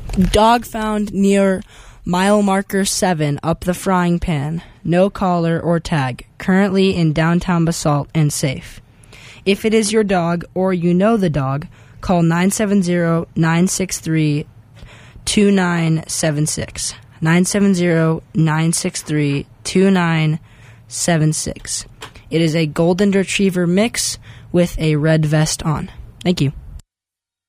Dog found near mile marker 7 up the frying pan. No collar or tag. Currently in downtown Basalt and safe. If it is your dog or you know the dog, call 970-963-2976. 970-963-2976. It is a golden retriever mix with a red vest on. Thank you.